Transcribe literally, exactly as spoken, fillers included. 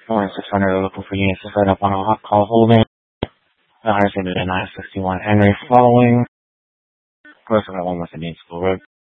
Going six hundred, looking for units to set up on a hot call holding. The higher side of the nine sixty-one Henry following. Close to that one with the Dean School Road.